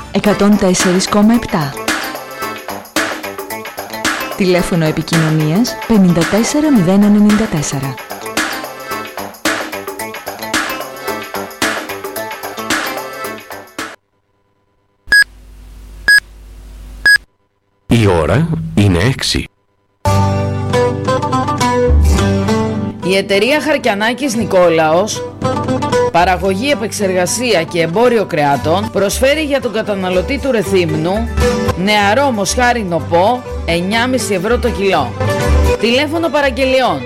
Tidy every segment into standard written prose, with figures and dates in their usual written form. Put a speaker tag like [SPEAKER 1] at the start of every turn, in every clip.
[SPEAKER 1] 104,7. Τηλέφωνο επικοινωνίας 54094.
[SPEAKER 2] Η ώρα είναι 6.
[SPEAKER 3] Η εταιρεία Χαρκιανάκης Νικόλαος, παραγωγή, επεξεργασία και εμπόριο κρεάτων, προσφέρει για τον καταναλωτή του Ρεθύμνου νεαρό μοσχάρι νοπό 9,5 ευρώ το κιλό. Τηλέφωνο παραγγελιών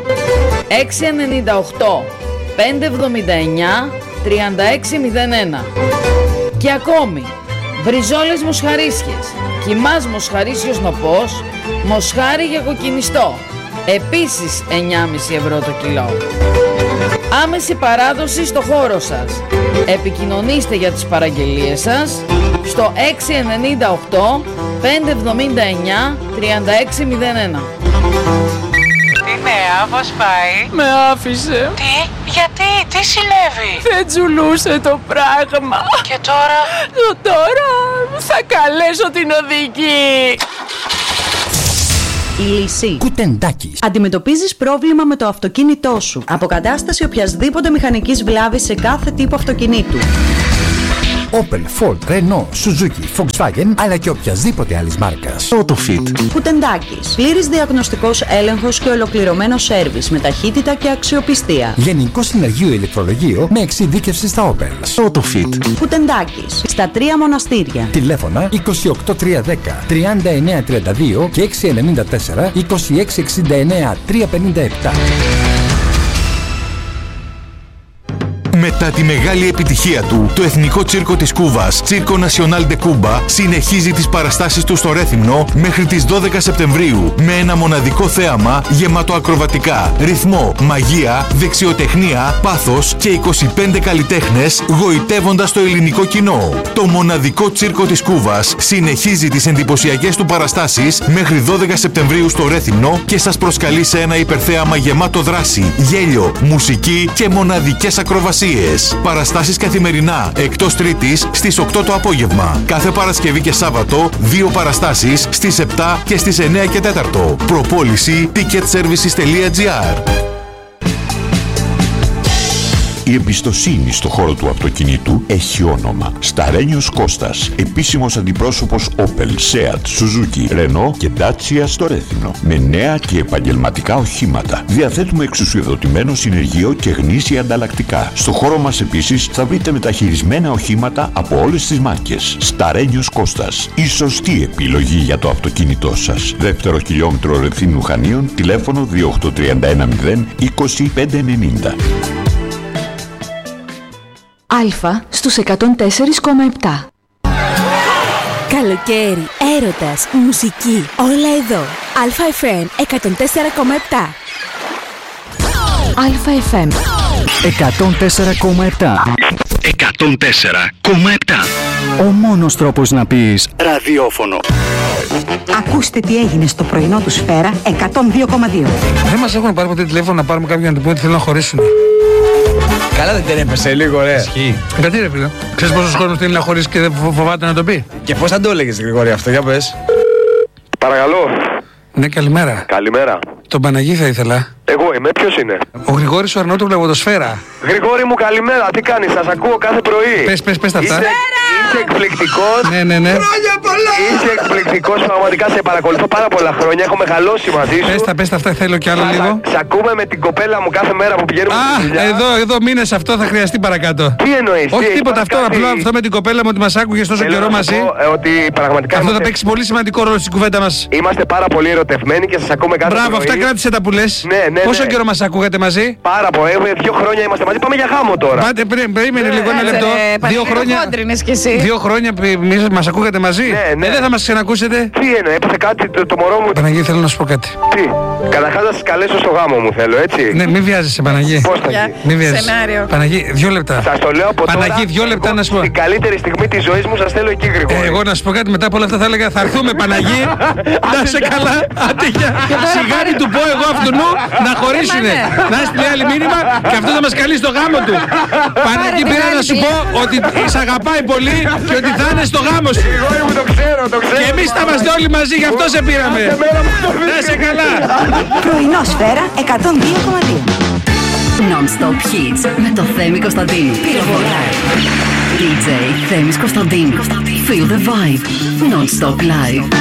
[SPEAKER 3] 698 579 3601. Και ακόμη μπριζόλες μοσχαρίσιες, κιμάς μοσχαρίσιος νοπός, μοσχάρι για κοκκινιστό, επίσης 9,5 ευρώ το κιλό. Άμεση παράδοση στο χώρο σας. Επικοινωνήστε για τις παραγγελίες σας στο 698 579 3601.
[SPEAKER 4] Τι νέα, πώς πάει?
[SPEAKER 5] Με άφησε.
[SPEAKER 4] Τι, γιατί, τι συνέβη?
[SPEAKER 5] Δεν τζουλούσε το πράγμα.
[SPEAKER 4] Και τώρα?
[SPEAKER 5] Τώρα θα καλέσω την οδηγή.
[SPEAKER 6] Η λύση.
[SPEAKER 7] Κουτεντάκης.
[SPEAKER 6] Αντιμετωπίζεις πρόβλημα με το αυτοκίνητό σου. Αποκατάσταση οποιασδήποτε μηχανικής βλάβης σε κάθε τύπο αυτοκινήτου.
[SPEAKER 7] Opel, Ford, Renault, Suzuki, Volkswagen, αλλά και οποιασδήποτε άλλης μάρκας.
[SPEAKER 2] AutoFit.
[SPEAKER 6] Κουτεντάκης. Πλήρης διαγνωστικός έλεγχος και ολοκληρωμένο σέρβις με ταχύτητα και αξιοπιστία.
[SPEAKER 7] Γενικό συνεργείο ηλεκτρολογείο με εξειδίκευση στα Opel.
[SPEAKER 2] AutoFit.
[SPEAKER 6] Κουτεντάκης. Στα 3 μοναστήρια.
[SPEAKER 7] Τηλέφωνα 28310 3932 και 694 2669 357.
[SPEAKER 8] Μετά τη μεγάλη επιτυχία του, το Εθνικό Τσίρκο της Κούβας, Circo Nacional de Cuba, συνεχίζει τις παραστάσεις του στο Ρέθυμνο μέχρι τις 12 Σεπτεμβρίου με ένα μοναδικό θέαμα γεμάτο ακροβατικά, ρυθμό, μαγεία, δεξιοτεχνία, πάθος και 25 καλλιτέχνες γοητεύοντας το ελληνικό κοινό. Το μοναδικό Τσίρκο της Κούβας συνεχίζει τις εντυπωσιακές του παραστάσεις μέχρι 12 Σεπτεμβρίου στο Ρέθυμνο και σας προσκαλεί σε ένα υπερθέαμα γεμάτο δράση, γέλιο, μουσική και μοναδικές ακροβασίες. Παραστάσεις καθημερινά, εκτός Τρίτης στις 8 το απόγευμα. Κάθε Παρασκευή και Σάββατο, 2 παραστάσεις στις 7 και στις 9 και 4. Προπόληση ticketservices.gr.
[SPEAKER 9] Η εμπιστοσύνη στο χώρο του αυτοκινήτου έχει όνομα. Σταρένιος Κώστας, επίσημος αντιπρόσωπος Opel, Seat, Suzuki, Renault και Dacia στο Ρέθυμνο. Με νέα και επαγγελματικά οχήματα. Διαθέτουμε εξουσιοδοτημένο συνεργείο και γνήσια ανταλλακτικά. Στο χώρο μας επίσης θα βρείτε μεταχειρισμένα οχήματα από όλες τις μάρκες. Σταρένιος Κώστας, η σωστή επιλογή για το αυτοκίνητό σας. Δεύτερο χιλιόμετρο Ρεθύμνου Χανίων, τηλέφωνο 28310 20590.
[SPEAKER 1] Αλφα στους 104,7.
[SPEAKER 10] Καλοκαίρι, έρωτας, μουσική, όλα εδώ. Αλφα FM 104,7.
[SPEAKER 1] Αλφα FM
[SPEAKER 2] 104,7. 104,7. Ο μόνος τρόπος να πεις ραδιόφωνο.
[SPEAKER 11] Ακούστε τι έγινε στο πρωινό του Σφαίρα 102,2.
[SPEAKER 12] Δεν μας έχουν πάρει ποτέ τηλέφωνο να πάρουμε κάποιον να του πούμε ότι θέλουν να χωρίσουν.
[SPEAKER 13] Καλά δεν την έπεσε λίγο, ρε.
[SPEAKER 12] Ισχύει. Γιατί ρε φίλε, ξέρεις πόσος χρόνος θέλει να χωρίσει και δεν φοβάται να το πει?
[SPEAKER 13] Και πώς θα το έλεγες Γρηγόρη αυτό, για πες.
[SPEAKER 14] Παρακαλώ.
[SPEAKER 12] Ναι, καλημέρα.
[SPEAKER 14] Καλημέρα.
[SPEAKER 12] Τον Παναγί θα ήθελα.
[SPEAKER 14] Εγώ είμαι, ποιος είναι?
[SPEAKER 12] Ο Γρηγόρης ο Αρνότοβλου από το Σφαίρα.
[SPEAKER 14] Γρηγόρη μου καλημέρα, τι κάνεις, σας ακούω κάθε πρωί.
[SPEAKER 12] Πες τα αυτά.
[SPEAKER 14] Είσαι εκπληκτικός.
[SPEAKER 12] Ναι.
[SPEAKER 14] Χρόνια πολλά! Είσαι εκπληκτικός, πραγματικά σε παρακολουθώ πάρα πολλά χρόνια, έχω μεγαλώσει μαζί σου.
[SPEAKER 12] Πες τα αυτά, θέλω κι άλλο λίγο.
[SPEAKER 14] Σε ακούμε με την κοπέλα μου κάθε μέρα που πηγαίνουμε στη δουλειά.
[SPEAKER 12] Εδώ μήνες αυτό θα χρειαστεί παρακάτω.
[SPEAKER 14] Τι εννοείς?
[SPEAKER 12] Όχι τίποτα αυτό, απλά αυτό με την κοπέλα μου ότι μας άκουγες τόσο καιρό μαζί.
[SPEAKER 14] Ότι πραγματικά
[SPEAKER 12] αυτό θα παίξει πολύ σημαντικό ρόλο στην κουβέντα μας.
[SPEAKER 14] Είμαστε πάρα πολύ ερωτευμένοι και σας ακούμε κάθε
[SPEAKER 12] πρωί. Μπράβο, αυτά κράτησε τα που λες.
[SPEAKER 14] Ναι.
[SPEAKER 12] Πόσο καιρό μας ακούγατε μαζί?
[SPEAKER 14] Πάρα πολύ, 2 χρόνια είμαστε μαζί, πάμε για γάμο τώρα.
[SPEAKER 12] Πάτε, περίμενε λίγο ένα λεπτό. 2 χρόνια μας ακούγατε μαζί.
[SPEAKER 14] Ναι.
[SPEAKER 12] Δεν θα μας ξανακούσετε.
[SPEAKER 14] Τι εννοεί, έπαθε κάτι το μωρό μου.
[SPEAKER 12] Παναγί, θέλω να σου πω κάτι.
[SPEAKER 14] Τι? Καταρχάς να σας καλέσω στο γάμο μου, θέλω, έτσι.
[SPEAKER 12] Ναι, μην βιάζεσαι, Παναγί.
[SPEAKER 14] Πώς θα γίνει?
[SPEAKER 12] Μην βιάζεσαι. Παναγί, 2 λεπτά.
[SPEAKER 14] Σας το λέω από τώρα.
[SPEAKER 12] Παναγί, 2 λεπτά να σου πω.
[SPEAKER 14] Την καλύτερη στιγμή της ζωής μου σας θέλω εκεί, Γρηγόρη.
[SPEAKER 12] Εγώ να σου πω κάτι, μετά από όλα αυτά θα έλεγα θα έρθουμε, Παναγί. Να σε καλά. Σιγάρι του πω εγώ αυτού να χωρίσουνε. Να στείλει άλλη μήνυμα και αυτό θα μας καλεί στο γάμο του. Παναγική πήρα να σου πω ότι σ' αγαπάει πολύ και ότι θα είναι στο γάμο σου.
[SPEAKER 14] Το ξέρω.
[SPEAKER 12] Και εμείς θα είμαστε όλοι μαζί, γι' αυτό σε πήραμε. Να είσαι καλά.
[SPEAKER 11] Πρωινό Σφαίρα 102,2.
[SPEAKER 15] Non-stop hits με το Θέμη Κωνσταντίνου. Πυροβολάει. DJ Θέμης Κωνσταντίνου. Feel the vibe. Non-stop live.